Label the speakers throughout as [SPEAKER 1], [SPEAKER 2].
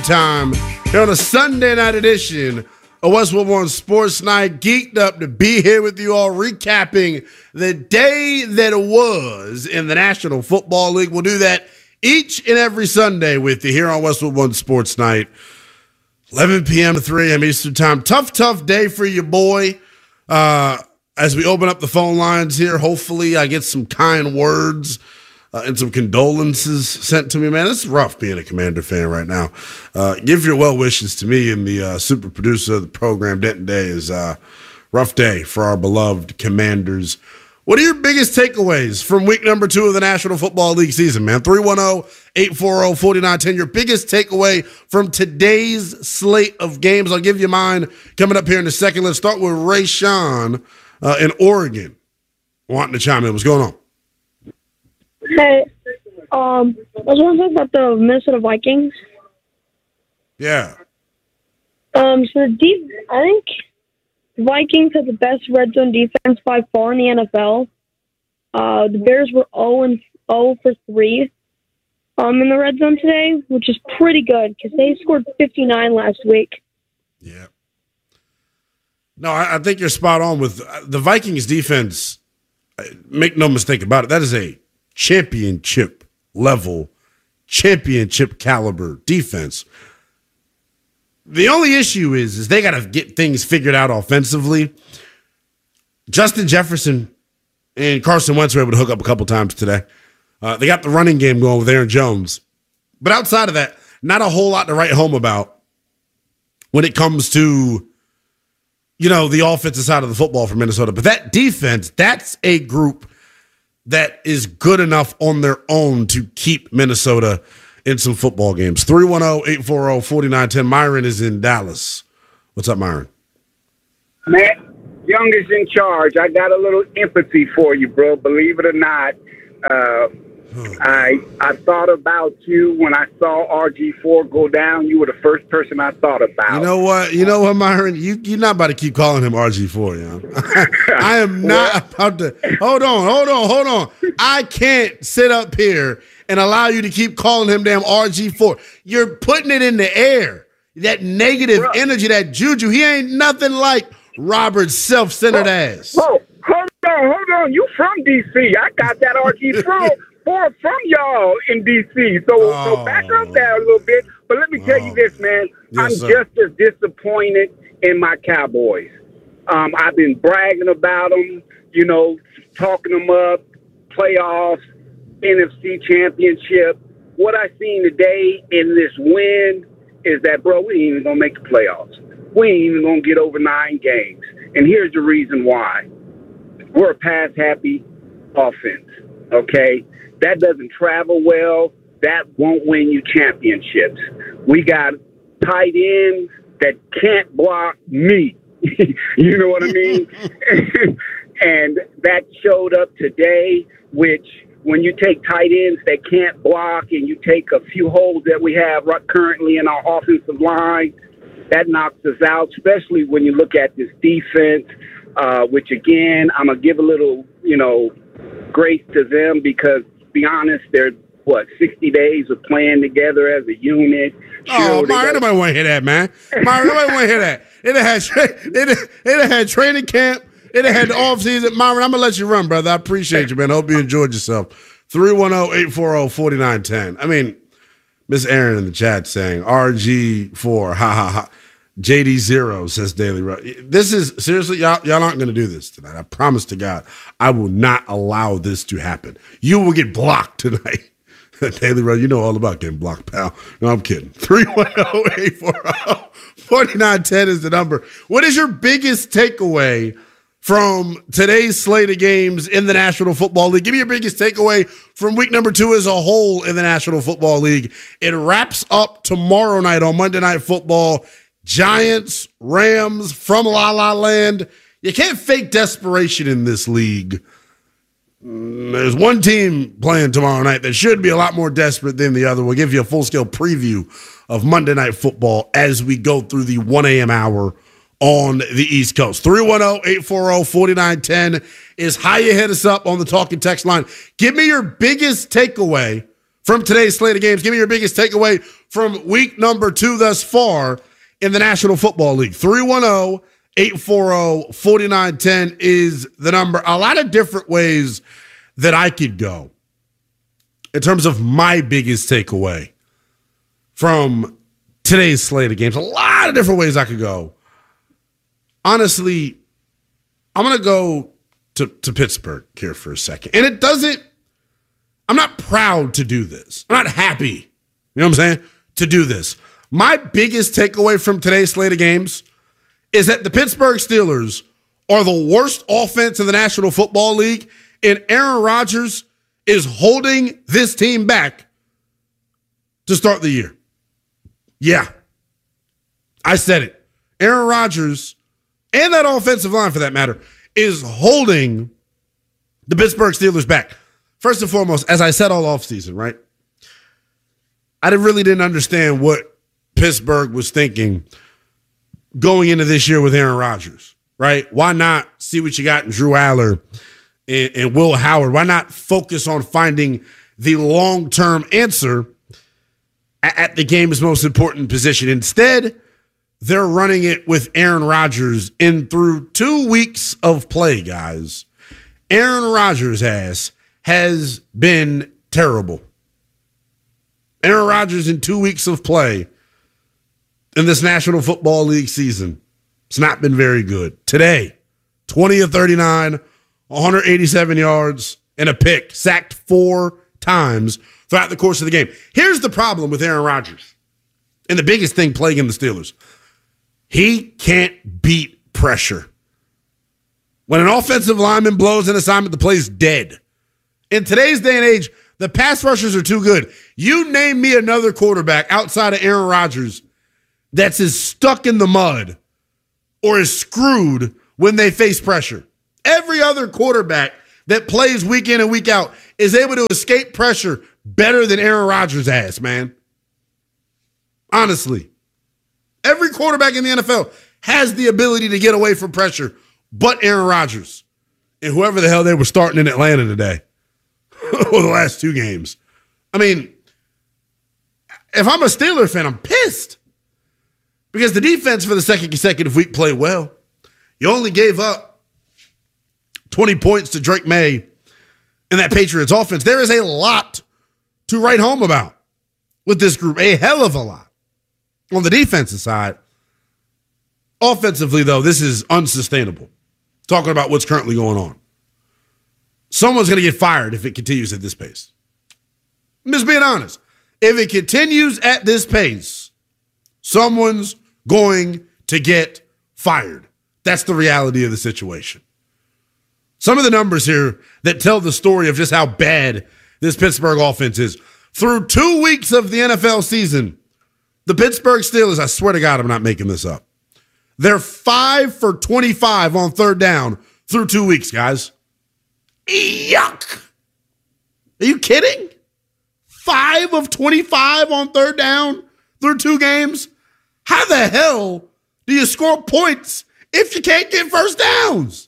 [SPEAKER 1] time here on a Sunday night edition of Westwood One Sports Night. Geeked up to be here with you all, recapping the day that it was in the National Football League. We'll do that each and every Sunday with you here on Westwood One Sports Night. 11 p.m. to 3 a.m. Eastern time. Tough day for you, boy. As we open up the phone lines here, hopefully I get some kind words and some condolences sent to me. Man, it's rough being a Commander fan right now. Give your well wishes to me and the super producer of the program, Denton Day. Is a rough day for our beloved Commanders. What are your biggest takeaways from week number 2 of the National Football League season, man? 310-840-4910. Your biggest takeaway from today's slate of games. I'll give you mine coming up here in a second. Let's start with Ray Sean in Oregon wanting to chime in. What's going on?
[SPEAKER 2] Hey, I was wondering about the Minnesota Vikings.
[SPEAKER 1] Yeah.
[SPEAKER 2] I think Vikings have the best red zone defense by far in the NFL. The Bears were 0 for 3 in the red zone today, which is pretty good because they scored 59 last week.
[SPEAKER 1] Yeah. No, I think you're spot on with the Vikings defense. Make no mistake about it. That is a championship level, championship caliber defense. The only issue is they got to get things figured out offensively. Justin Jefferson and Carson Wentz were able to hook up a couple times today. They got the running game going with Aaron Jones. But outside of that, not a whole lot to write home about when it comes to, the offensive side of the football for Minnesota. But that defense, that's a group that is good enough on their own to keep Minnesota in some football games. 310-840-4910. Myron is in Dallas. What's up, Myron?
[SPEAKER 3] Man, Young is in charge. I got a little empathy for you, bro. Believe it or not. I thought about you when I saw RG4 go down. You were the first person I thought about.
[SPEAKER 1] You know what, Myron? You're not about to keep calling him RG4, yo. I am not about to. Hold on. I can't sit up here and allow you to keep calling him damn RG4. You're putting it in the air. That negative energy, that juju. He ain't nothing like Robert's self-centered ass.
[SPEAKER 3] Oh, hold on. You from D.C. I got that RG4 from y'all in D.C. So back up there a little bit. But let me tell you this, man. I'm just as disappointed in my Cowboys. I've been bragging about them, talking them up, playoffs, NFC Championship. What I seen today in this win is that, bro, we ain't even going to make the playoffs. We ain't even going to get over 9 games. And here's the reason why. We're a pass-happy offense, okay? That doesn't travel well. That won't win you championships. We got tight ends that can't block me. You know what I mean? And that showed up today, which when you take tight ends that can't block and you take a few holes that we have currently in our offensive line, that knocks us out, especially when you look at this defense, which, again, I'm going to give a little, grace to them because, to be honest, they're, 60 days of playing together as a unit.
[SPEAKER 1] Sure, Myron, nobody want to hear that, man. Myron, nobody want to hear that. It have had training camp. It had the offseason. Myron, I'm going to let you run, brother. I appreciate you, man. I hope you enjoyed yourself. 310-840-4910. I mean, Miss Aaron in the chat saying, RG4, ha, ha, ha. JD0 says Daily Row. This is, seriously, y'all aren't going to do this tonight. I promise to God, I will not allow this to happen. You will get blocked tonight. Daily Row, you know all about getting blocked, pal. No, I'm kidding. 310-840-4910 is the number. What is your biggest takeaway from today's slate of games in the National Football League? Give me your biggest takeaway from week number 2 as a whole in the National Football League. It wraps up tomorrow night on Monday Night Football. Giants, Rams from La La Land. You can't fake desperation in this league. There's one team playing tomorrow night that should be a lot more desperate than the other. We'll give you a full-scale preview of Monday Night Football as we go through the 1 a.m. hour on the East Coast. 310-840-4910 is how you hit us up on the talking text line. Give me your biggest takeaway from today's slate of games. Give me your biggest takeaway from week number 2 thus far in the National Football League. 310-840-4910 is the number. A lot of different ways that I could go in terms of my biggest takeaway from today's slate of games. A lot of different ways I could go. Honestly, I'm going to go to Pittsburgh here for a second. And I'm not proud to do this. I'm not happy, you know what I'm saying, to do this. My biggest takeaway from today's slate of games is that the Pittsburgh Steelers are the worst offense in the National Football League, and Aaron Rodgers is holding this team back to start the year. Yeah, I said it. Aaron Rodgers, and that offensive line for that matter, is holding the Pittsburgh Steelers back. First and foremost, as I said all offseason, right? I really didn't understand what Pittsburgh was thinking going into this year with Aaron Rodgers, right? Why not see what you got in Drew Aller and Will Howard? Why not focus on finding the long-term answer at the game's most important position? Instead, they're running it with Aaron Rodgers, and through 2 weeks of play, guys, Aaron Rodgers' ass has been terrible. Aaron Rodgers in 2 weeks of play in this National Football League season, it's not been very good. Today, 20 of 39, 187 yards, and a pick, sacked 4 times throughout the course of the game. Here's the problem with Aaron Rodgers, and the biggest thing plaguing the Steelers. He can't beat pressure. When an offensive lineman blows an assignment, the play's dead. In today's day and age, the pass rushers are too good. You name me another quarterback outside of Aaron Rodgers that's as stuck in the mud or is screwed when they face pressure. Every other quarterback that plays week in and week out is able to escape pressure better than Aaron Rodgers has, man. Honestly. Every quarterback in the NFL has the ability to get away from pressure, but Aaron Rodgers and whoever the hell they were starting in Atlanta today or the last 2 games. I mean, if I'm a Steelers fan, I'm pissed because the defense for the second consecutive week played well. You only gave up 20 points to Drake May in that Patriots offense. There is a lot to write home about with this group, a hell of a lot. On the defensive side, offensively, though, this is unsustainable. Talking about what's currently going on. Someone's going to get fired if it continues at this pace. I'm just being honest. If it continues at this pace, someone's going to get fired. That's the reality of the situation. Some of the numbers here that tell the story of just how bad this Pittsburgh offense is. Through 2 weeks of the NFL season, the Pittsburgh Steelers, I swear to God, I'm not making this up. They're 5 for 25 on third down through 2 weeks, guys. Yuck. Are you kidding? 5 of 25 on third down through 2 games? How the hell do you score points if you can't get first downs?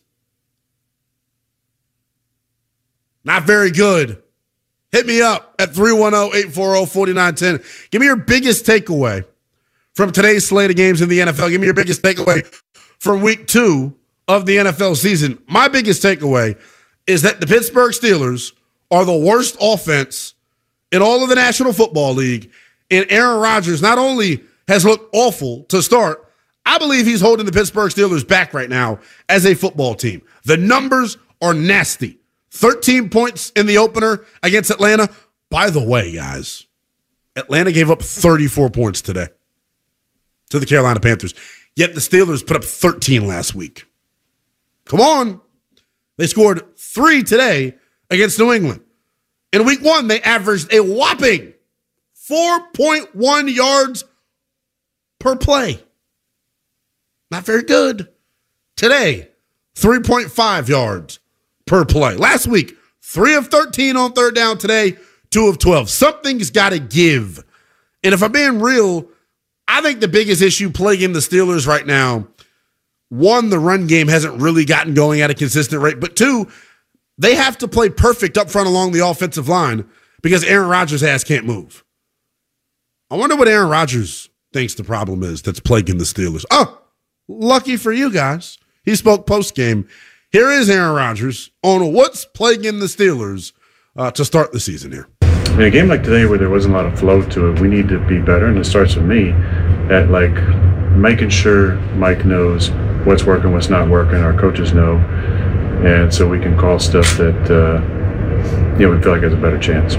[SPEAKER 1] Not very good. Hit me up at 310-840-4910. Give me your biggest takeaway from today's slate of games in the NFL. Give me your biggest takeaway from week 2 of the NFL season. My biggest takeaway is that the Pittsburgh Steelers are the worst offense in all of the National Football League. And Aaron Rodgers not only has looked awful to start, I believe he's holding the Pittsburgh Steelers back right now as a football team. The numbers are nasty. 13 points in the opener against Atlanta. By the way, guys, Atlanta gave up 34 points today to the Carolina Panthers. Yet the Steelers put up 13 last week. Come on. They scored 3 today against New England. In week 1, they averaged a whopping 4.1 yards per play. Not very good. Today, 3.5 yards per play. Last week, 3 of 13 on third down. Today, 2 of 12. Something's got to give. And if I'm being real, I think the biggest issue plaguing the Steelers right now, 1, the run game hasn't really gotten going at a consistent rate. But 2, they have to play perfect up front along the offensive line because Aaron Rodgers' ass can't move. I wonder what Aaron Rodgers thinks the problem is that's plaguing the Steelers. Oh, lucky for you guys. He spoke post-game. Here is Aaron Rodgers on what's plaguing the Steelers to start the season here.
[SPEAKER 4] In a game like today where there wasn't a lot of flow to it, we need to be better, and it starts with me at making sure Mike knows what's working, what's not working, our coaches know, and so we can call stuff that we feel like has a better chance.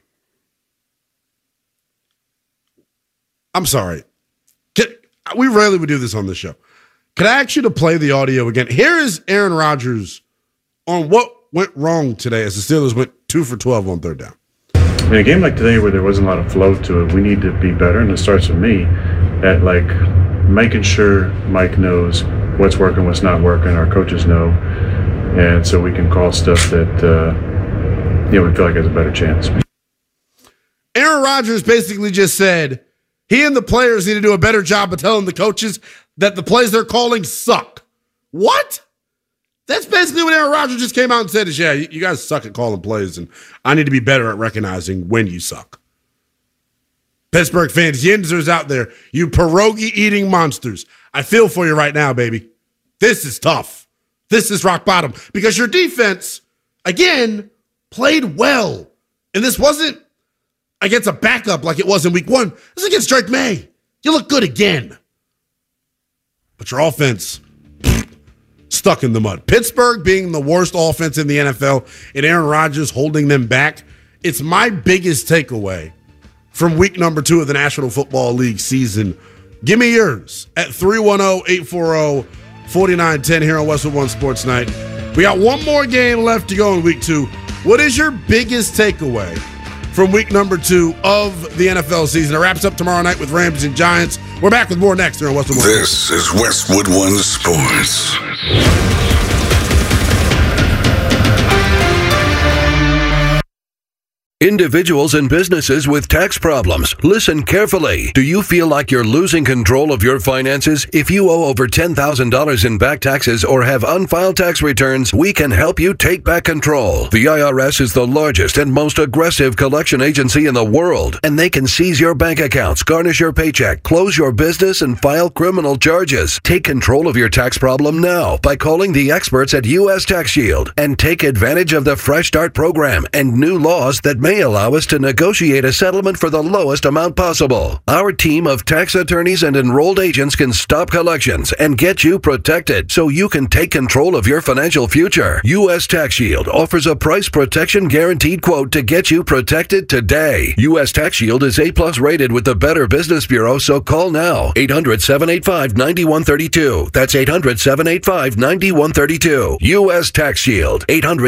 [SPEAKER 1] I'm sorry. We rarely would do this on the show. Can I ask you to play the audio again? Here is Aaron Rodgers on what went wrong today as the Steelers went 2 for 12 on third down.
[SPEAKER 4] In a game like today where there wasn't a lot of flow to it, we need to be better, and it starts with me at making sure Mike knows what's working, what's not working, our coaches know, and so we can call stuff that we feel like has a better chance.
[SPEAKER 1] Aaron Rodgers basically just said he and the players need to do a better job of telling the coaches that the plays they're calling suck. What? That's basically what Aaron Rodgers just came out and said is, yeah, you guys suck at calling plays, and I need to be better at recognizing when you suck. Pittsburgh fans, Yinzers out there, you pierogi-eating monsters. I feel for you right now, baby. This is tough. This is rock bottom because your defense, again, played well. And this wasn't against a backup like it was in week 1. This is against Drake May. You look good again. But your offense, stuck in the mud. Pittsburgh being the worst offense in the NFL and Aaron Rodgers holding them back, it's my biggest takeaway from week number 2 of the National Football League season. Give me yours at 310-840-4910 here on Westwood One Sports Night. We got one more game left to go in week 2. What is your biggest takeaway from week number 2 of the NFL season? It wraps up tomorrow night with Rams and Giants. We're back with more next here on Westwood One.
[SPEAKER 5] This is Westwood One Sports.
[SPEAKER 6] Individuals and businesses with tax problems, listen carefully. Do you feel like you're losing control of your finances? If you owe over $10,000 in back taxes or have unfiled tax returns, we can help you take back control. The IRS is the largest and most aggressive collection agency in the world, and they can seize your bank accounts, garnish your paycheck, close your business, and file criminal charges. Take control of your tax problem now by calling the experts at U.S. Tax Shield and take advantage of the Fresh Start program and new laws that may allow us to negotiate a settlement for the lowest amount possible. Our team of tax attorneys and enrolled agents can stop collections and get you protected so you can take control of your financial future. U.S. Tax Shield offers a price protection guaranteed quote to get you protected today. U.S. Tax Shield is A+ rated with the Better Business Bureau, so call now. 800-785-9132. That's 800-785-9132. U.S. Tax Shield.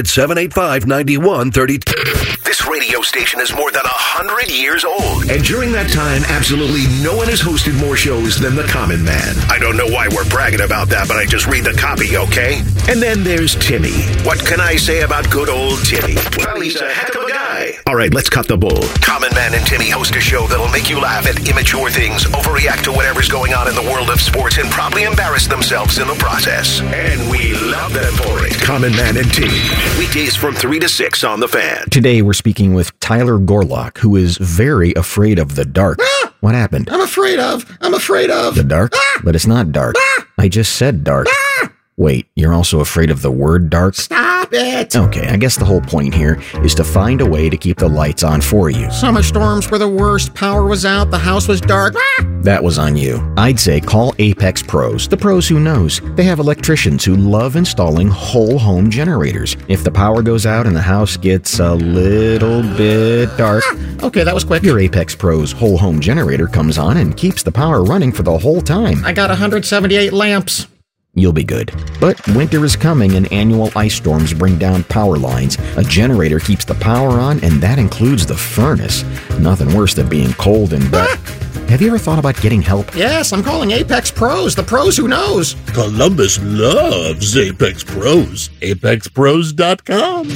[SPEAKER 6] 800-785-9132.
[SPEAKER 5] This radio station is more than 100 years old.
[SPEAKER 7] And during that time, absolutely no one has hosted more shows than the Common Man.
[SPEAKER 5] I don't know why we're bragging about that, but I just read the copy, okay?
[SPEAKER 7] And then there's Timmy.
[SPEAKER 5] What can I say about good old Timmy? Well, he's a heck of a guy.
[SPEAKER 7] All right, let's cut the bull.
[SPEAKER 5] Common Man and Timmy host a show that'll make you laugh at immature things, overreact to whatever's going on in the world of sports, and probably embarrass themselves in the process. And we love them for it.
[SPEAKER 7] Common Man and Timmy.
[SPEAKER 5] Weekdays from 3 to 6 on The Fan.
[SPEAKER 8] Today we're speaking with Tyler Gorlock, who is very afraid of the dark. What happened?
[SPEAKER 9] I'm afraid of
[SPEAKER 8] The dark? But it's not dark. I just said dark. Wait, you're also afraid of the word dark?
[SPEAKER 9] Stop it!
[SPEAKER 8] Okay, I guess the whole point here is to find a way to keep the lights on for you.
[SPEAKER 9] Summer storms were the worst. Power was out. The house was dark.
[SPEAKER 8] That was on you. I'd say call Apex Pros. The pros who knows. They have electricians who love installing whole home generators. If the power goes out and the house gets a little bit dark,
[SPEAKER 9] Okay, that was quick.
[SPEAKER 8] your Apex Pros whole home generator comes on and keeps the power running for the whole time.
[SPEAKER 9] I got 178 lamps.
[SPEAKER 8] You'll be good. But winter is coming and annual ice storms bring down power lines. A generator keeps the power on, and that includes the furnace. Nothing worse than being cold and Have you ever thought about getting help?
[SPEAKER 9] Yes, I'm calling Apex Pros. The pros who knows.
[SPEAKER 10] Columbus loves Apex Pros. ApexPros.com.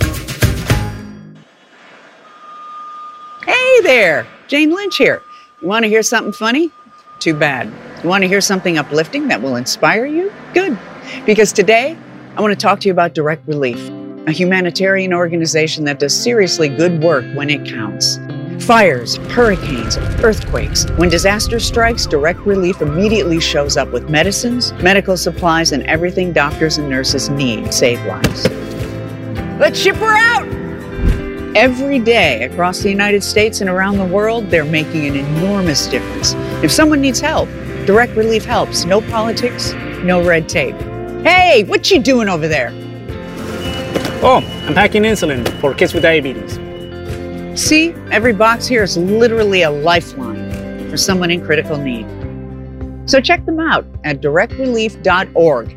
[SPEAKER 11] Hey there, Jane Lynch here. You want to hear something funny? Too bad. You want to hear something uplifting that will inspire you? Good. Because today, I want to talk to you about Direct Relief, a humanitarian organization that does seriously good work when it counts. Fires, hurricanes, earthquakes. When disaster strikes, Direct Relief immediately shows up with medicines, medical supplies, and everything doctors and nurses need to save lives. Let's ship her out! Every day across the United States and around the world, they're making an enormous difference. If someone needs help, Direct Relief helps. No politics, no red tape. Hey, what you doing over there?
[SPEAKER 12] Oh, I'm packing insulin for kids with diabetes.
[SPEAKER 11] See, every box here is literally a lifeline for someone in critical need. So check them out at directrelief.org.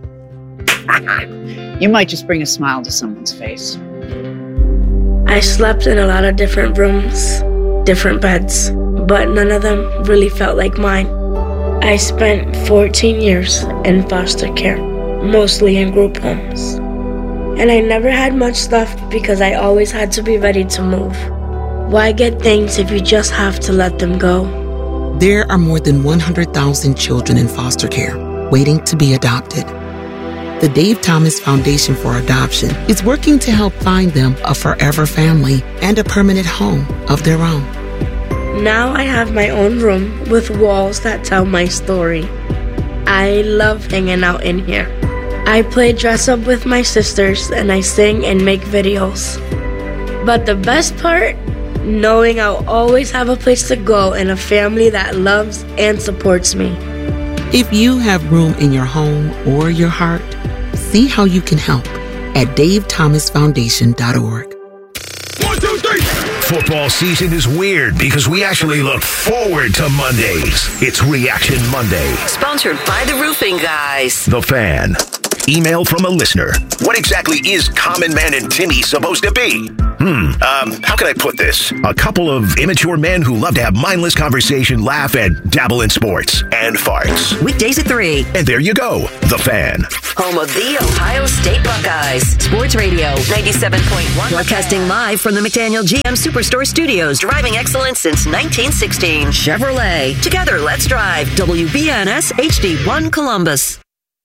[SPEAKER 11] You might just bring a smile to someone's face.
[SPEAKER 13] I slept in a lot of different rooms, different beds, but none of them really felt like mine. I spent 14 years in foster care, mostly in group homes. And I never had much left because I always had to be ready to move. Why get things if you just have to let them go?
[SPEAKER 14] There are more than 100,000 children in foster care waiting to be adopted. The Dave Thomas Foundation for Adoption is working to help find them a forever family and a permanent home of their own.
[SPEAKER 13] Now I have my own room with walls that tell my story. I love hanging out in here. I play dress up with my sisters and I sing and make videos. But the best part? Knowing I'll always have a place to go and a family that loves and supports me.
[SPEAKER 14] If you have room in your home or your heart, see how you can help at davethomasfoundation.org.
[SPEAKER 5] 1, 2, 3. Football season is weird because we actually look forward to Mondays. It's Reaction Monday.
[SPEAKER 15] Sponsored by the Roofing Guys.
[SPEAKER 5] The Fan. Email from a listener. What exactly is Common Man and Timmy supposed to be? How can I put this? A couple of immature men who love to have mindless conversation, laugh, and dabble in sports and farts.
[SPEAKER 15] Weekdays at 3.
[SPEAKER 5] And there you go, The Fan.
[SPEAKER 15] Home of the Ohio State Buckeyes. Sports Radio 97.1. Broadcasting live from the McDaniel GM Superstore Studios. Driving excellence since 1916. Chevrolet. Together, let's drive. WBNS HD1 Columbus.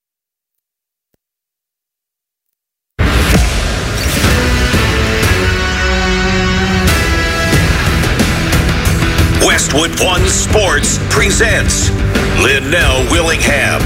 [SPEAKER 5] Westwood One Sports presents Linnell Willingham.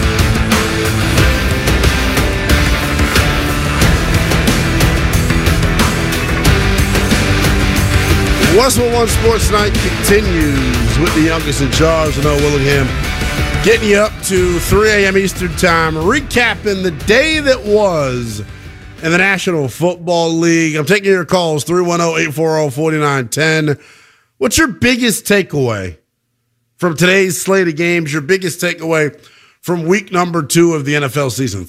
[SPEAKER 1] Westwood One Sports Night continues with the youngest in charge, Linnell Willingham, getting you up to 3 a.m. Eastern Time, recapping the day that was in the National Football League. I'm taking your calls, 310-840-4910. What's your biggest takeaway from today's slate of games? Your biggest takeaway from week number 2 of the NFL season?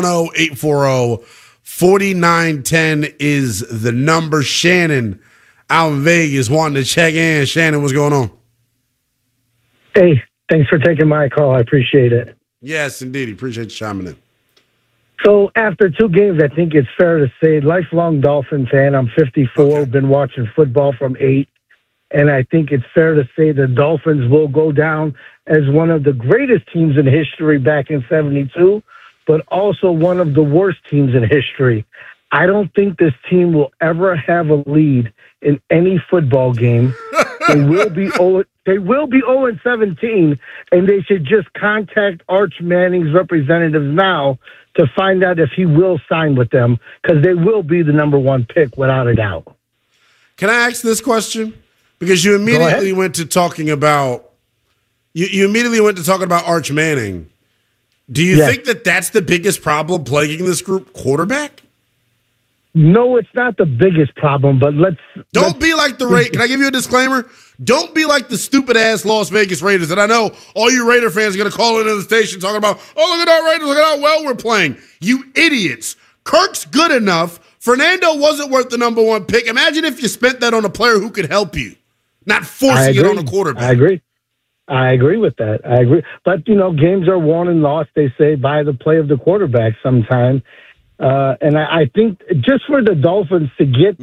[SPEAKER 1] 310-840-4910 is the number. Shannon out in Vegas wanting to check in. Shannon, what's going on?
[SPEAKER 16] Hey, thanks for taking my call. I appreciate it.
[SPEAKER 1] Yes, indeed. Appreciate you chiming in.
[SPEAKER 16] So after 2 games, I think it's fair to say, lifelong Dolphin fan. I'm 54, okay. Been watching football from 8. And I think it's fair to say the Dolphins will go down as one of the greatest teams in history back in 72, but also one of the worst teams in history. I don't think this team will ever have a lead in any football game. They will be 0-17, and they should just contact Arch Manning's representatives now to find out if he will sign with them, because they will be the number 1 pick without a doubt.
[SPEAKER 1] Can I ask this question? Because you immediately went to talking about you immediately went to talking about Arch Manning. Do you think that that's the biggest problem plaguing this group, quarterback?
[SPEAKER 16] No, it's not the biggest problem, but
[SPEAKER 1] Don't be like the Raiders. Can I give you a disclaimer? Don't be like the stupid-ass Las Vegas Raiders. And I know all you Raider fans are going to call into the station talking about, oh, look at our Raiders, look at how well we're playing. You idiots. Kirk's good enough. Fernando wasn't worth the number 1 pick. Imagine if you spent that on a player who could help you, not forcing it on a quarterback.
[SPEAKER 16] I agree with that. I agree. But, games are won and lost, they say, by the play of the quarterback sometimes. And I think just for the Dolphins to get,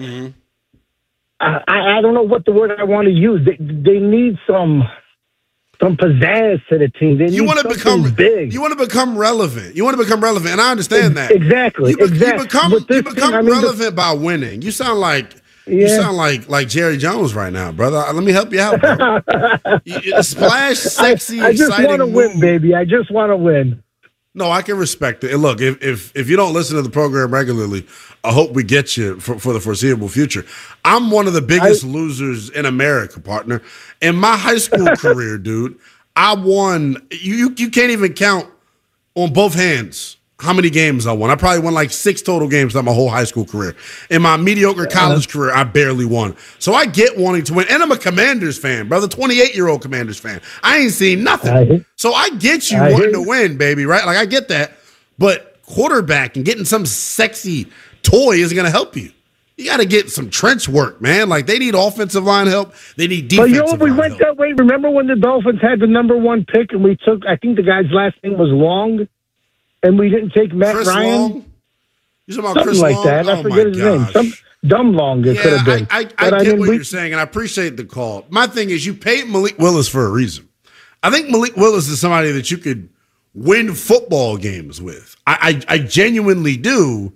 [SPEAKER 16] I don't know what the word I want to use. They need some pizzazz to the team. They need something big.
[SPEAKER 1] You want to become relevant. And I understand that.
[SPEAKER 16] Exactly.
[SPEAKER 1] You become relevant by winning. You sound like You sound like Jerry Jones right now, brother. Let me help you out, bro. Splash, sexy,
[SPEAKER 16] I just
[SPEAKER 1] exciting
[SPEAKER 16] want to win, baby. I just want to win.
[SPEAKER 1] No, I can respect it. And look, if you don't listen to the program regularly, I hope we get you for the foreseeable future. I'm one of the biggest losers in America, partner. In my high school career, dude, I won. You can't even count on both hands how many games I won. I probably won like 6 total games throughout my whole high school career. In my mediocre college career, I barely won. So I get wanting to win. And I'm a Commanders fan, brother, 28-year-old Commanders fan. I ain't seen nothing. So I get you wanting to win, baby, right? Like, I get that. But quarterback and getting some sexy toy isn't going to help you. You got to get some trench work, man. Like, they need offensive line help. They need defensive line help.
[SPEAKER 16] We went that way. Remember when the Dolphins had the number 1 pick and we took, I think the guy's last name was Long? And we didn't take Matt
[SPEAKER 1] Chris
[SPEAKER 16] Ryan?
[SPEAKER 1] Long? You talking about
[SPEAKER 16] Something
[SPEAKER 1] Chris
[SPEAKER 16] like
[SPEAKER 1] Long?
[SPEAKER 16] that. I forget his name. Some dumb Long it could have been.
[SPEAKER 1] I get what you're saying, and I appreciate the call. My thing is you paid Malik Willis for a reason. I think Malik Willis is somebody that you could win football games with. I genuinely do.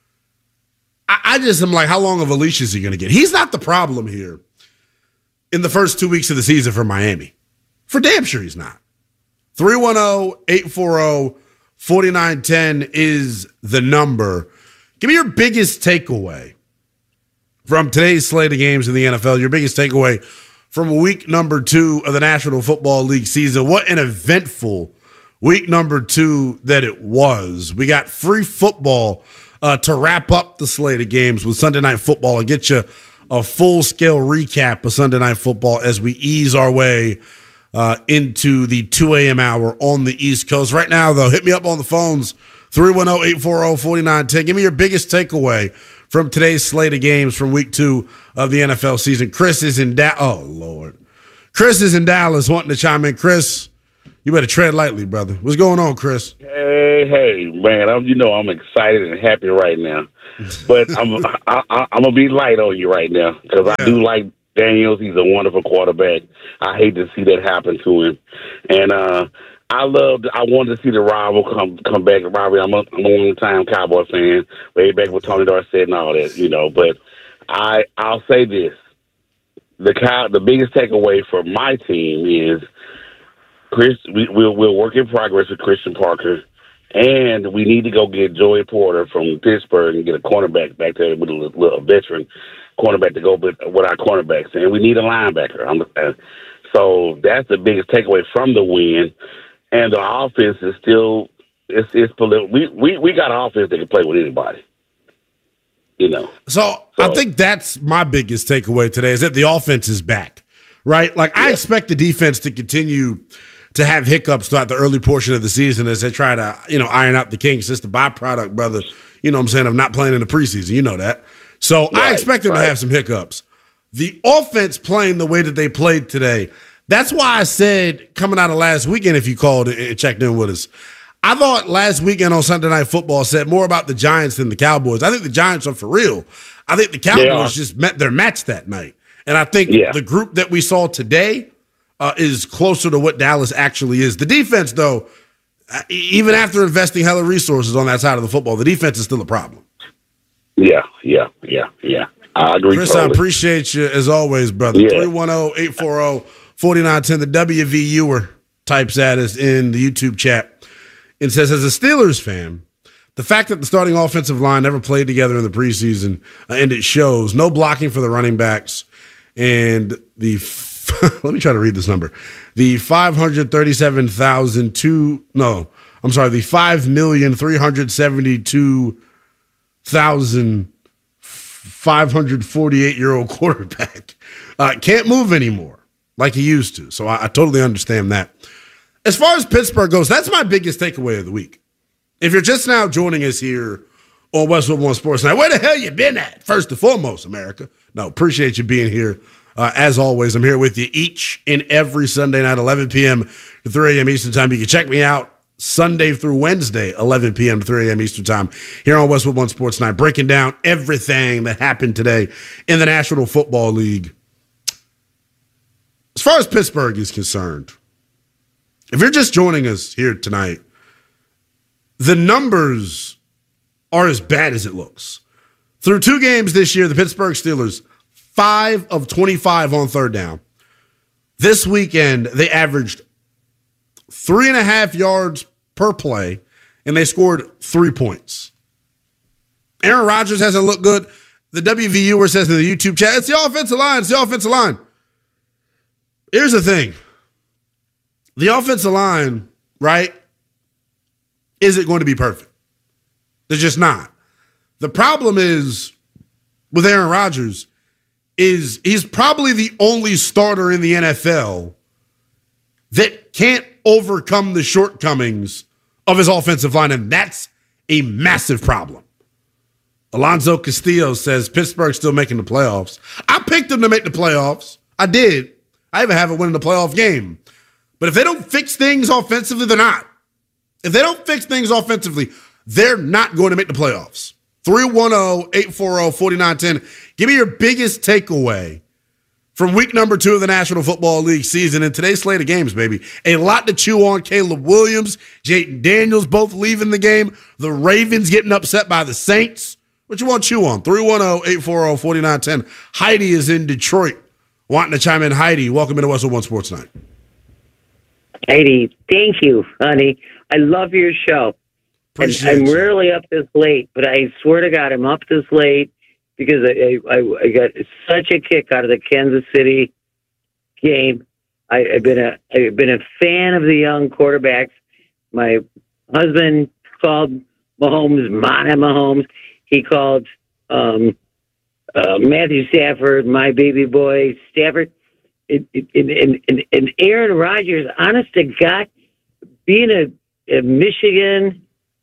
[SPEAKER 1] I just am like, how long of a leash is he going to get? He's not the problem here in the first 2 weeks of the season for Miami. For damn sure he's not. 310-840-4910 is the number. Give me your biggest takeaway from today's slate of games in the NFL, your biggest takeaway from week number 2 of the National Football League season. What an eventful week number 2 that it was. We got free football to wrap up the slate of games with Sunday Night Football and get you a full-scale recap of Sunday Night Football as we ease our way into the 2 a.m. hour on the East Coast. Right now, though, hit me up on the phones, 310-840-4910. Give me your biggest takeaway from today's slate of games from week 2 of the NFL season. Chris is in Dallas. Oh, Lord. Chris is in Dallas wanting to chime in. Chris, you better tread lightly, brother. What's going on, Chris?
[SPEAKER 17] Hey, man. I'm excited and happy right now. But I'm going to be light on you right now because I do like Daniels. He's a wonderful quarterback. I hate to see that happen to him. And I wanted to see the rival come back. Robbie, I'm a long-time Cowboy fan, way back with Tony Dorsett and all that, But I'll say this. The biggest takeaway for my team is we'll work in progress with Christian Parker, and we need to go get Joey Porter from Pittsburgh and get a cornerback back there with a veteran cornerback to go with our cornerbacks. And we need a linebacker. So that's the biggest takeaway from the win. And the offense is still it's political. We got an offense that can play with anybody.
[SPEAKER 1] So I think that's my biggest takeaway today is that the offense is back, right? Like I expect the defense to continue to have hiccups throughout the early portion of the season as they try to, iron out the kinks. It's the byproduct, brother, of not playing in the preseason. You know that. So I expect them to have some hiccups. The offense playing the way that they played today, that's why I said coming out of last weekend, if you called and checked in with us, I thought last weekend on Sunday Night Football said more about the Giants than the Cowboys. I think the Giants are for real. I think the Cowboys just met their match that night. And I think the group that we saw today is closer to what Dallas actually is. The defense, though, even after investing hella resources on that side of the football, the defense is still a problem.
[SPEAKER 17] Yeah. I agree.
[SPEAKER 1] Chris, totally. I appreciate you as always, brother. 310-840-4910. The WVUer types at us in the YouTube chat and says, as a Steelers fan, the fact that the starting offensive line never played together in the preseason, and it shows, no blocking for the running backs, and the let me try to read this number. The $5,372,548-year-old quarterback can't move anymore like he used to. So I totally understand that. As far as Pittsburgh goes, that's my biggest takeaway of the week. If you're just now joining us here on Westwood One Sports Night, where the hell you been at? First and foremost, America. No, appreciate you being here. As always, I'm here with you each and every Sunday night, 11 p.m. to 3 a.m. Eastern Time. You can check me out Sunday through Wednesday, 11 p.m. to 3 a.m. Eastern Time, here on Westwood One Sports Night, breaking down everything that happened today in the National Football League. As far as Pittsburgh is concerned, if you're just joining us here tonight, the numbers are as bad as it looks. Through 2 games this year, the Pittsburgh Steelers 5 of 25 on third down. This weekend, they averaged 3.5 yards per play, and they scored 3 points. Aaron Rodgers hasn't looked good. The WVUer says in the YouTube chat, it's the offensive line. It's the offensive line. Here's the thing. The offensive line, right, isn't going to be perfect. They're just not. The problem is with Aaron Rodgers is he's probably the only starter in the NFL that can't overcome the shortcomings of his offensive line, and that's a massive problem. Alonzo Castillo says Pittsburgh's still making the playoffs. I picked them to make the playoffs. I did. I even haven't won the playoff game. But if they don't fix things offensively, they're not. If they don't fix things offensively, they're not going to make the playoffs. 310-840-4910. Give me your biggest takeaway from week number 2 of the National Football League season and today's slate of games, baby. A lot to chew on. Caleb Williams, Jayden Daniels both leaving the game. The Ravens getting upset by the Saints. What you want to chew on? 310-840-4910. Heidi is in Detroit. Wanting to chime in. Heidi, welcome into Westwood One Sports Night.
[SPEAKER 18] Heidi, thank you, honey. I love your show. I'm rarely up this late, but I swear to God, I'm up this late because I got such a kick out of the Kansas City game. I've been a fan of the young quarterbacks. My husband called Mahomes, Mana Mahomes. He called Matthew Stafford, my baby boy, Stafford. And Aaron Rodgers, honest to God, being a Michigan,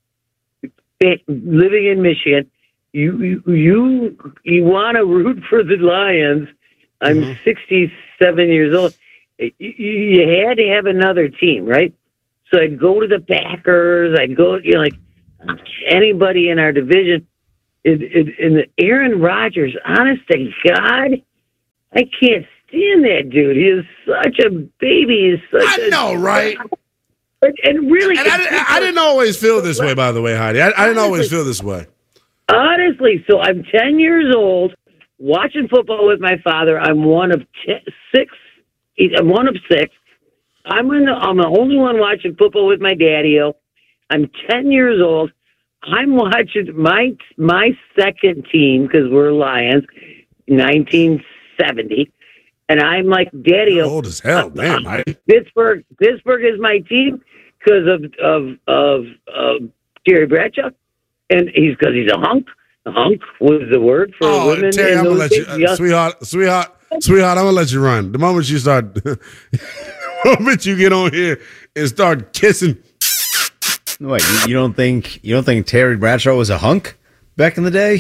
[SPEAKER 18] living in Michigan, you want to root for the Lions. I'm 67 years old. You had to have another team, right? So I'd go to the Packers. I'd go, like anybody in our division. In the Aaron Rodgers, honest to God, I can't stand that dude. He is such a baby.
[SPEAKER 1] I know, right?
[SPEAKER 18] And really,
[SPEAKER 1] and I didn't always feel this way, by the way, Heidi. I didn't always feel this way.
[SPEAKER 18] Honestly, so I'm 10 years old, watching football with my father. I'm one of 6. I'm one of 6. I'm the only one watching football with my daddy-o. I'm 10 years old. I'm watching my second team, because we're Lions, 1970. And I'm like, Daddy,
[SPEAKER 1] old as hell, man.
[SPEAKER 18] Pittsburgh is my team because of Terry Bradshaw, and because he's a hunk. A hunk was the word for women.
[SPEAKER 1] Terry, I'm gonna let you, sweetheart. I'm gonna let you run. The moment you start, the moment you get on here and start kissing.
[SPEAKER 19] Wait, you don't think Terry Bradshaw was a hunk back in the day?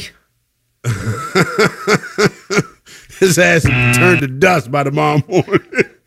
[SPEAKER 1] His ass turned to dust by tomorrow morning.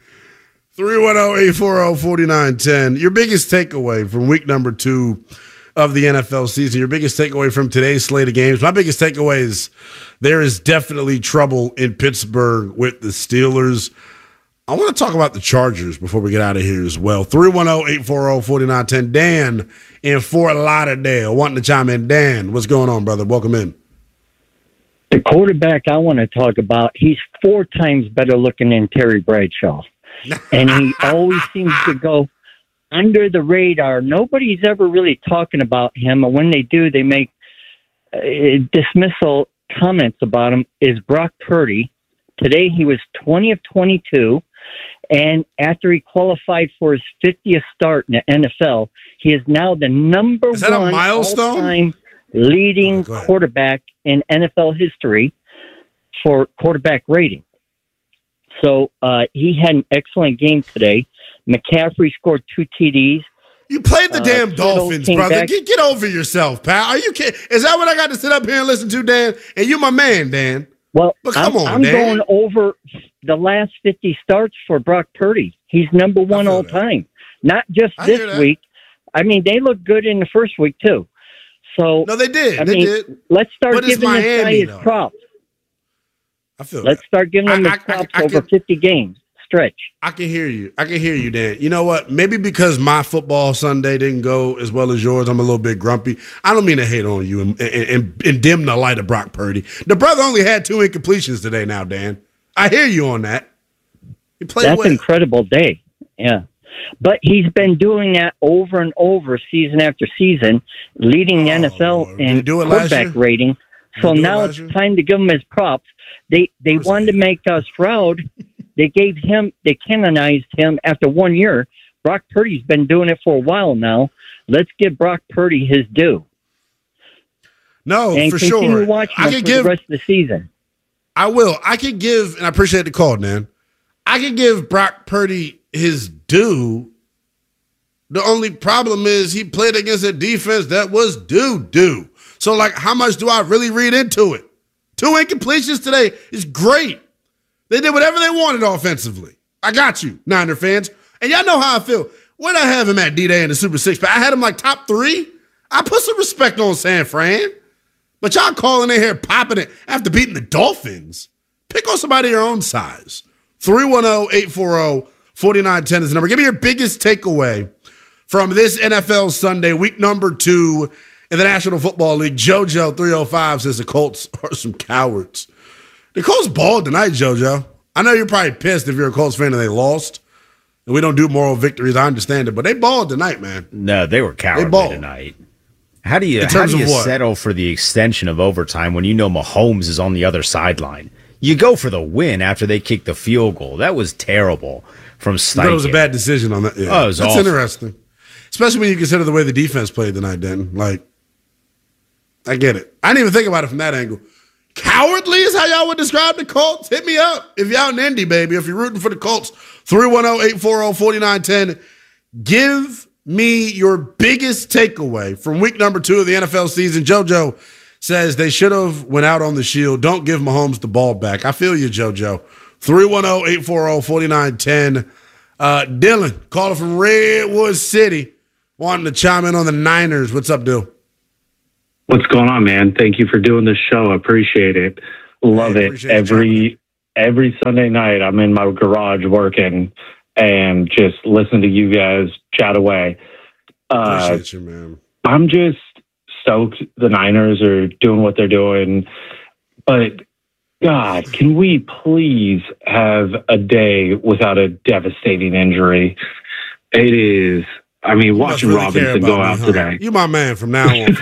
[SPEAKER 1] 310-840-4910. Your biggest takeaway from week number 2 of the NFL season, your biggest takeaway from today's slate of games. My biggest takeaway is there is definitely trouble in Pittsburgh with the Steelers. I want to talk about the Chargers before we get out of here as well. 310-840-4910. Dan in Fort Lauderdale wanting to chime in. Dan, what's going on, brother? Welcome in.
[SPEAKER 20] The quarterback I want to talk about, he's 4 times better looking than Terry Bradshaw. And he always seems to go under the radar. Nobody's ever really talking about him. And when they do, they make dismissal comments about him. Is Brock Purdy. Today he was 20 of 22. And after he qualified for his 50th start in the NFL, he is now the number
[SPEAKER 1] one
[SPEAKER 20] all-time leading quarterback in NFL history for quarterback rating. So he had an excellent game today. McCaffrey scored 2 TDs.
[SPEAKER 1] You played the damn Dolphins, brother. Get over yourself, pal. Are you kidding? Is that what I got to sit up here and listen to, Dan? And you my man, Dan.
[SPEAKER 20] Well,
[SPEAKER 1] but come on,
[SPEAKER 20] I'm
[SPEAKER 1] Dan.
[SPEAKER 20] going over the last 50 starts for Brock Purdy. He's number 1 all time. Not just this week. I mean, they looked good in the first week, too. So
[SPEAKER 1] no, they did. They did.
[SPEAKER 20] Let's start giving this guy his props.
[SPEAKER 1] I feel
[SPEAKER 20] Let's start giving him his props over 50 games. stretch.
[SPEAKER 1] I can hear you. Dan. You know what? Maybe because my football Sunday didn't go as well as yours, I'm a little bit grumpy. I don't mean to hate on you and dim the light of Brock Purdy. The brother only had 2 incompletions today now, Dan. I hear you on that. He played
[SPEAKER 20] That's
[SPEAKER 1] well.
[SPEAKER 20] an incredible day. Yeah. But he's been doing that over and over season after season, leading the NFL in quarterback rating. So now it's time to give him his props. They wanted to make Stroud. They canonized him after 1 year. Brock Purdy's been doing it for a while now. Let's give Brock Purdy his due.
[SPEAKER 1] No,
[SPEAKER 20] and
[SPEAKER 1] for
[SPEAKER 20] continue
[SPEAKER 1] sure.
[SPEAKER 20] watching him for the rest of the season.
[SPEAKER 1] I will. I can give, and I appreciate the call, Dan. I can give Brock Purdy his due. The only problem is he played against a defense that was due. So, like, how much do I really read into it? 2 incompletions today is great. They did whatever they wanted offensively. I got you, Niner fans. And y'all know how I feel. Where'd I have him at D-Day in the Super 6? But I had him like top 3. I put some respect on San Fran. But y'all calling in here popping it after beating the Dolphins. Pick on somebody your own size. 310-840-4910 is the number. Give me your biggest takeaway from this NFL Sunday, week number 2 in the National Football League. JoJo 305 says the Colts are some cowards. The Colts balled tonight, JoJo. I know you're probably pissed if you're a Colts fan and they lost. And we don't do moral victories. I understand it. But they balled tonight, man.
[SPEAKER 19] No, they were cowardly tonight. How do you settle for the extension of overtime when you know Mahomes is on the other sideline? You go for the win after they kick the field goal. That was terrible from Steichen.
[SPEAKER 1] That was a bad decision on that. Yeah.
[SPEAKER 19] Oh, it was
[SPEAKER 1] That's
[SPEAKER 19] awful.
[SPEAKER 1] Interesting. Especially when you consider the way the defense played tonight, then. Like, I get it. I didn't even think about it from that angle. Cowardly is how y'all would describe the Colts. Hit me up if y'all in Indy, baby. If you're rooting for the Colts, 310-840-4910. Give me your biggest takeaway from week number 2 of the NFL season. JoJo says they should have went out on the shield. Don't give Mahomes the ball back. I feel you, JoJo. 310-840-4910. Dylan, caller from Redwood City, wanting to chime in on the Niners. What's up, Dill?
[SPEAKER 21] What's going on, man? Thank you for doing this show. I appreciate it. Love it. Every Sunday night, I'm in my garage working and just listen to you guys chat away.
[SPEAKER 1] Appreciate you, man.
[SPEAKER 21] I'm just stoked the Niners are doing what they're doing. But, God, can we please have a day without a devastating injury? It is... I mean, watching really Robinson go out today.
[SPEAKER 1] You my man from now on.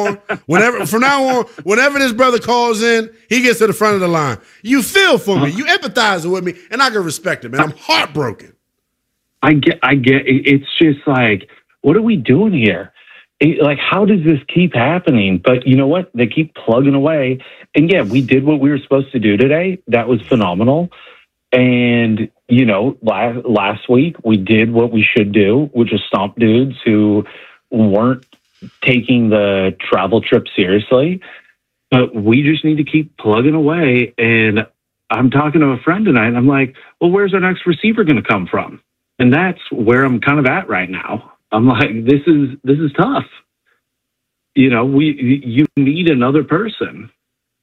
[SPEAKER 1] Whenever this brother calls in, he gets to the front of the line. You feel for me. You empathize with me, and I can respect it, man. I'm heartbroken.
[SPEAKER 21] I get it's just like, what are we doing here? Like, how does this keep happening? But you know what? They keep plugging away. And yeah, we did what we were supposed to do today. That was phenomenal. And, you know, last week we did what we should do, which is stomp dudes who weren't taking the travel trip seriously. But we just need to keep plugging away. And I'm talking to a friend tonight, and I'm like, well, where's our next receiver going to come from? And that's where I'm kind of at right now. I'm like, this is tough. You know, you need another person.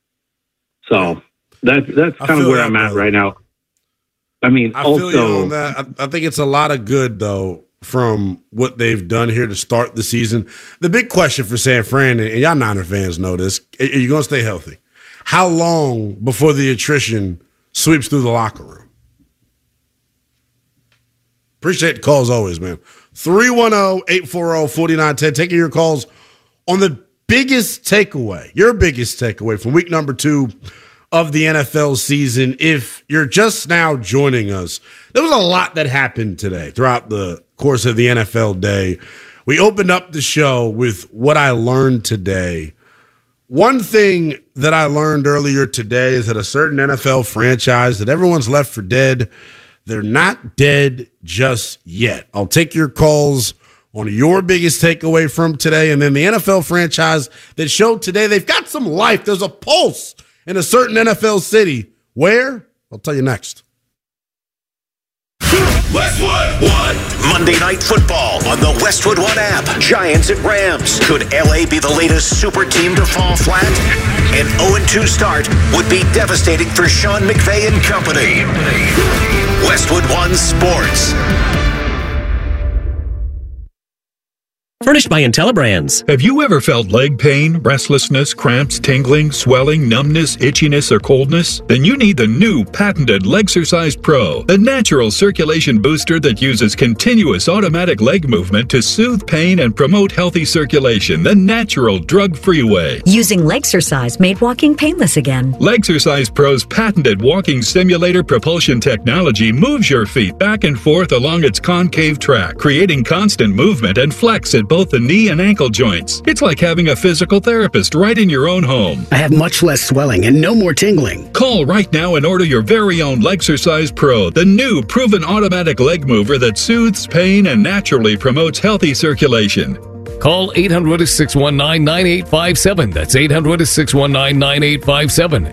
[SPEAKER 21] So that's kind of where I'm at right now. I mean,
[SPEAKER 1] I feel you on that. I think it's a lot of good, though, from what they've done here to start the season. The big question for San Fran, and y'all Niner fans know this, are you going to stay healthy? How long before the attrition sweeps through the locker room? Appreciate the calls always, man. 310-840-4910. Taking your calls on the biggest takeaway, your biggest takeaway from week number 2 of the NFL season. If you're just now joining us, there was a lot that happened today throughout the course of the NFL day. We opened up the show with what I learned today. One thing that I learned earlier today is that a certain NFL franchise that everyone's left for dead, they're not dead just yet. I'll take your calls on your biggest takeaway from today, and then the NFL franchise that showed today they've got some life. There's a pulse in a certain NFL city. Where? I'll tell you next.
[SPEAKER 5] Westwood One. Monday Night Football on the Westwood One app. Giants at Rams. Could LA be the latest super team to fall flat? An 0-2 start would be devastating for Sean McVay and company. Westwood One Sports.
[SPEAKER 2] Furnished by IntelliBrands.
[SPEAKER 22] Have you ever felt leg pain, restlessness, cramps, tingling, swelling, numbness, itchiness, or coldness? Then you need the new patented Legsercise Pro, a natural circulation booster that uses continuous automatic leg movement to soothe pain and promote healthy circulation the natural, drug-free way.
[SPEAKER 23] Using Legsercise made walking painless again.
[SPEAKER 22] Legsercise Pro's patented walking simulator propulsion technology moves your feet back and forth along its concave track, creating constant movement and flex at both the knee and ankle joints. It's like having a physical therapist right in your own home.
[SPEAKER 2] I have much less swelling and no more tingling.
[SPEAKER 22] Call right now and order your very own Legsercise Pro, the new proven automatic leg mover that soothes pain and naturally promotes healthy circulation.
[SPEAKER 24] Call 800-619-9857. That's 800-619-9857.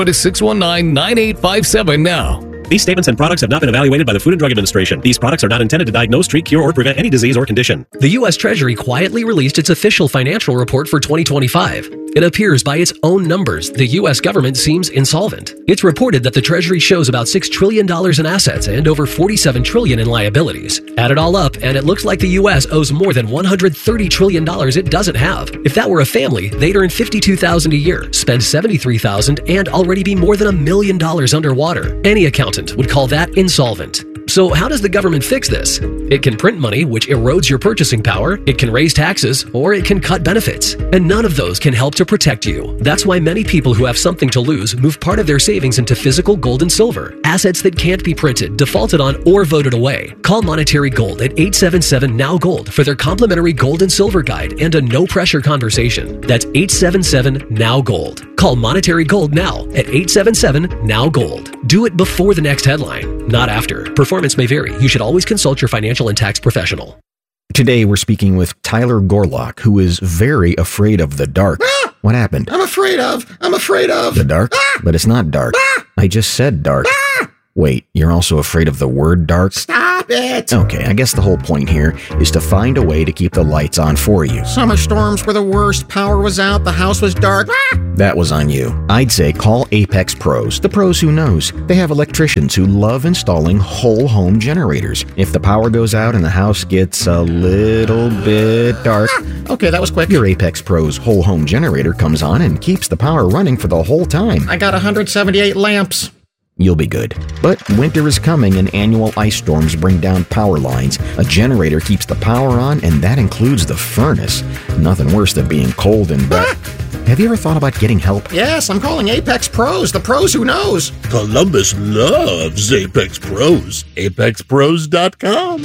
[SPEAKER 24] 800-619-9857 now.
[SPEAKER 2] These statements and products have not been evaluated by the Food and Drug Administration. These products are not intended to diagnose, treat, cure, or prevent any disease or condition.
[SPEAKER 25] The U.S. Treasury quietly released its official financial report for 2025. It appears by its own numbers, the U.S. government seems insolvent. It's reported that the Treasury shows about $6 trillion in assets and over $47 trillion in liabilities. Add it all up, and it looks like the U.S. owes more than $130 trillion it doesn't have. If that were a family, they'd earn $52,000 a year, spend $73,000, and already be more than $1 million underwater. Any accountant would call that insolvent. So how does the government fix this? It can print money, which erodes your purchasing power, it can raise taxes, or it can cut benefits. And none of those can help to protect you. That's why many people who have something to lose move part of their savings into physical gold and silver, assets that can't be printed, defaulted on, or voted away. Call Monetary Gold at 877-NOW-GOLD for their complimentary gold and silver guide and a no-pressure conversation. That's 877-NOW-GOLD. Call Monetary Gold now at 877-NOW-GOLD. Do it before the next headline, not after. Performance may vary. You should always consult your financial and tax professional.
[SPEAKER 8] Today we're speaking with Tyler Gorlock, who is very afraid of the dark. What happened?
[SPEAKER 9] I'm afraid of
[SPEAKER 8] the dark? But it's not dark. I just said dark. Wait, you're also afraid of the word dark?
[SPEAKER 9] Stop it!
[SPEAKER 8] Okay, I guess the whole point here is to find a way to keep the lights on for you.
[SPEAKER 9] Summer storms were the worst. Power was out. The house was dark.
[SPEAKER 8] That was on you. I'd say call Apex Pros, the pros who knows. They have electricians who love installing whole home generators. If the power goes out and the house gets a little bit dark,
[SPEAKER 9] okay, that was quick.
[SPEAKER 8] Your Apex Pros whole home generator comes on and keeps the power running for the whole time.
[SPEAKER 9] I got 178 lamps.
[SPEAKER 8] You'll be good. But winter is coming and annual ice storms bring down power lines. A generator keeps the power on, and that includes the furnace. Nothing worse than being cold and wet. Have you ever thought about getting help?
[SPEAKER 9] Yes, I'm calling Apex Pros, the pros who knows.
[SPEAKER 10] Columbus loves Apex Pros. ApexPros.com.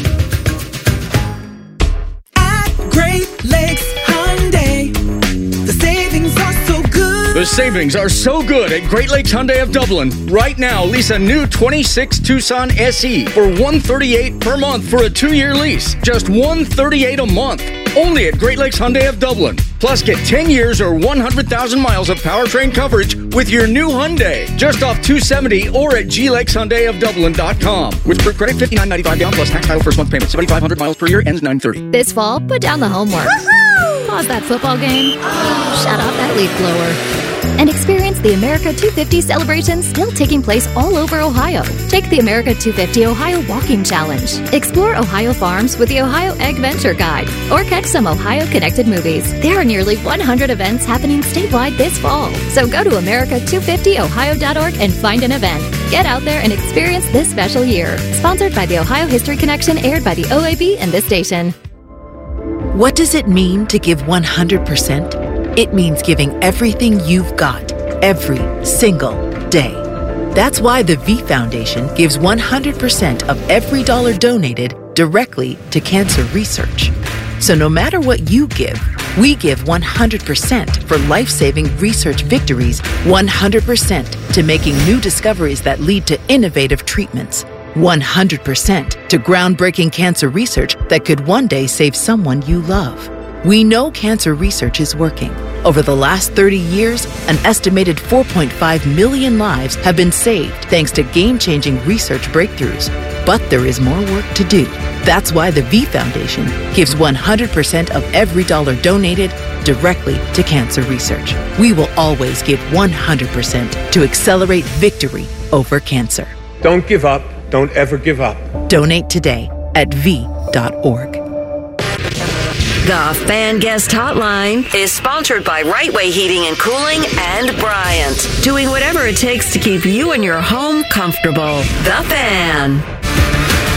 [SPEAKER 26] At Great Lakes Hyundai, the savings are so good.
[SPEAKER 27] The savings are so good at Great Lakes Hyundai of Dublin. Right now, lease a new 26 Tucson SE for $138 per month for a 2-year lease. Just $138 a month. Only at Great Lakes Hyundai of Dublin. Plus, get 10 years or 100,000 miles of powertrain coverage with your new Hyundai. Just off 270 or at glakeshyundaiofdublin.com. With group credit, $59.95 down plus tax title first month payment. 7,500 miles per year, ends 9/30.
[SPEAKER 28] This fall, put down the homework. Pause that football game. Shut off that leaf blower. And experience the America 250 celebration still taking place all over Ohio. Take the America 250 Ohio Walking Challenge. Explore Ohio farms with the Ohio Egg Venture Guide. Or catch some Ohio Connected movies. There are nearly 100 events happening statewide this fall. So go to America250ohio.org and find an event. Get out there and experience this special year. Sponsored by the Ohio History Connection, aired by the OAB and this station.
[SPEAKER 29] What does it mean to give 100%? It means giving everything you've got, every single day. That's why the V Foundation gives 100% of every dollar donated directly to cancer research. So no matter what you give, we give 100% for life-saving research victories, 100% to making new discoveries that lead to innovative treatments, 100% to groundbreaking cancer research that could one day save someone you love. We know cancer research is working. Over the last 30 years, an estimated 4.5 million lives have been saved thanks to game-changing research breakthroughs. But there is more work to do. That's why the V Foundation gives 100% of every dollar donated directly to cancer research. We will always give 100% to accelerate victory over cancer.
[SPEAKER 3] Don't give up. Don't ever give up.
[SPEAKER 29] Donate today at v.org.
[SPEAKER 15] The Fan Guest Hotline is sponsored by Right Way Heating and Cooling and Bryant, doing whatever it takes to keep you and your home comfortable. The Fan.